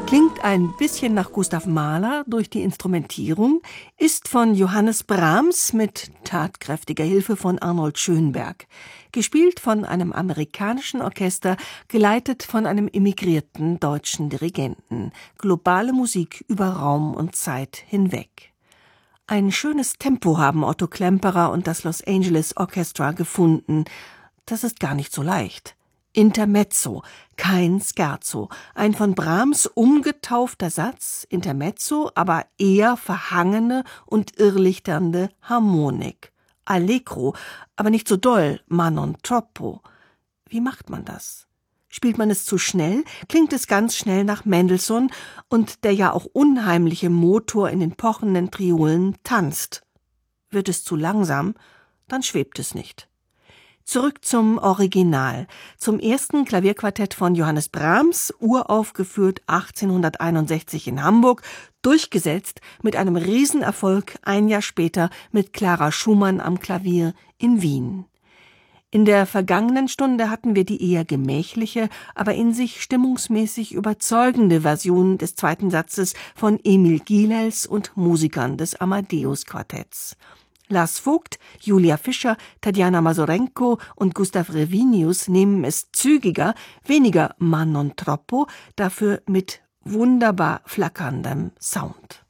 Klingt ein bisschen nach Gustav Mahler durch die Instrumentierung, ist von Johannes Brahms mit tatkräftiger Hilfe von Arnold Schönberg. Gespielt von einem amerikanischen Orchester, geleitet von einem emigrierten deutschen Dirigenten. Globale Musik über Raum und Zeit hinweg. Ein schönes Tempo haben Otto Klemperer und das Los Angeles Orchestra gefunden. Das ist gar nicht so leicht. Intermezzo, kein Scherzo, ein von Brahms umgetaufter Satz, Intermezzo, aber eher verhangene und irrlichternde Harmonik. Allegro, aber nicht so doll, ma non troppo. Wie macht man das? Spielt man es zu schnell, klingt es ganz schnell nach Mendelssohn und der ja auch unheimliche Motor in den pochenden Triolen tanzt. Wird es zu langsam, dann schwebt es nicht. Zurück zum Original, zum ersten Klavierquartett von Johannes Brahms, uraufgeführt 1861 in Hamburg, durchgesetzt mit einem Riesenerfolg ein Jahr später mit Clara Schumann am Klavier in Wien. In der vergangenen Stunde hatten wir die eher gemächliche, aber in sich stimmungsmäßig überzeugende Version des zweiten Satzes von Emil Gilels und Musikern des Amadeus-Quartetts. Lars Vogt, Julia Fischer, Tatjana Masorenko und Gustav Revinius nehmen es zügiger, weniger ma non troppo, dafür mit wunderbar flackerndem Sound.